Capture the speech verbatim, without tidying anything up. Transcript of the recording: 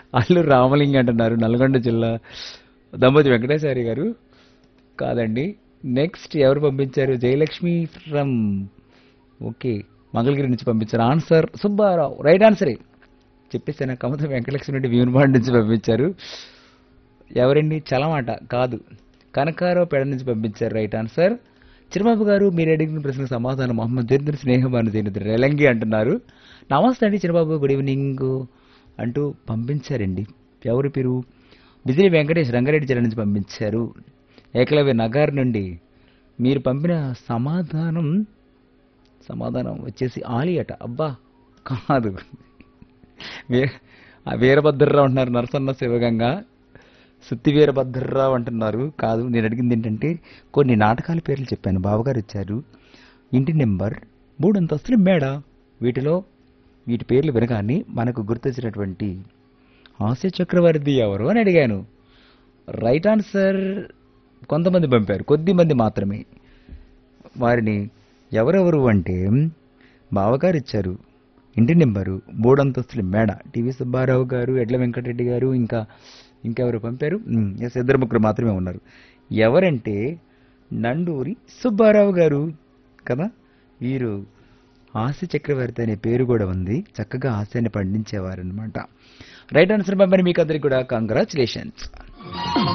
అల్లూరు రామలింగ అంటున్నారు నల్గొండ జిల్లా. దంపతి వెంకటేశ్వరి గారు కాదండి. నెక్స్ట్ ఎవరు పంపించారు? జయలక్ష్మి ఫ్రమ్ ఓకే మంగళగిరి నుంచి పంపించారు. ఆన్సర్ సుబ్బారావు రైట్ ఆన్సరే చెప్పేసాను. కమత వెంకటలక్ష్మి నుండి భీమునిపాడు నుంచి పంపించారు. ఎవరండి? చలమాట కాదు, కనకారావు పేడ నుంచి పంపించారు రైట్ ఆన్సర్. చిరబాబు గారు మీరు అడిగిన ప్రశ్నకు సమాధానం మొహమ్మద్ జర్దర్ స్నేహబాను చేయను రెలంగి అంటున్నారు. నమస్తే అండి చిరబాబు, గుడ్ ఈవినింగ్ అంటూ పంపించారండి. ఎవరి పేరు? బిజిలి వెంకటేష్ రంగారెడ్డి జిల్లా నుంచి పంపించారు. ఏకలవ్య నగర్ నుండి మీరు పంపిన సమాధానం సమాధానం వచ్చేసి ఆలి అట. అబ్బా కాదు, వీ వీరభద్రరావు అంటున్నారు. నరసన్న శివగంగా సుత్తి వీరభద్రరావు అంటున్నారు. కాదు, నేను అడిగింది ఏంటంటే కొన్ని నాటకాల పేర్లు చెప్పాను, బావగారు ఇచ్చారు. ఇంటి నెంబర్, మూడు అంతస్తుల మేడ, వీటిలో వీటి పేర్లు వినగానే మనకు గుర్తొచ్చినటువంటి హాస్య చక్రవర్తి ఎవరు అని అడిగాను. రైట్ ఆన్సర్ కొంతమంది పంపారు, కొద్ది మంది మాత్రమే. వారిని ఎవరెవరు అంటే బావగారు ఇచ్చారు ఇంటి నెంబరు, మూడంతస్తుల మేడ, టివి సుబ్బారావు గారు, ఎడ్ల వెంకటరెడ్డి గారు, ఇంకా ఇంకెవరు పంపారు? ఎస్, ఇద్దరు ముగ్గురు మాత్రమే ఉన్నారు. ఎవరంటే నండూరి సుబ్బారావు గారు కదా. వీరు హాస్య చక్రవర్తి అనే పేరు కూడా ఉంది, చక్కగా హాస్యాన్ని పండించేవారనమాట. రైట్ ఆన్సర్ పంపని మీకు అందరికి కూడా కంగ్రాచులేషన్స్.